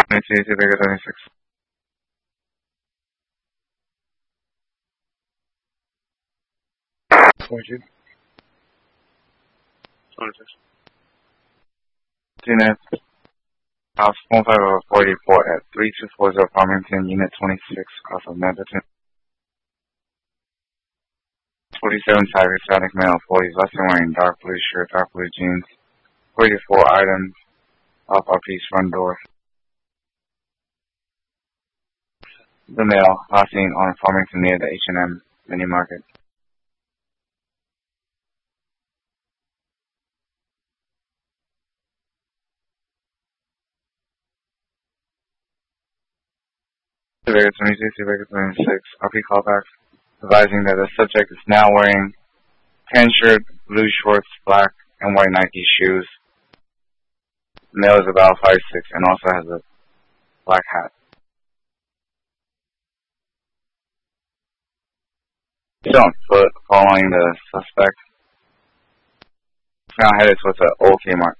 22, Vega 26. Twenty-two. 26. Unit, House 15044 at 3240 Farmington, Unit 26, off of Manhattan. 47 type Hispanic male employees, less than wearing dark blue shirt, dark blue jeans. 44 items off RP's front door. The male, last seen on Farmington near the H&M mini market. Surveyor 22, Surveyor 26, RP callback, advising that the subject is now wearing tan shirt, blue shorts, black and white Nike shoes. The male is about 5'6" and also has a black hat. Still on foot, following the suspect. Now headed towards the old Kmart.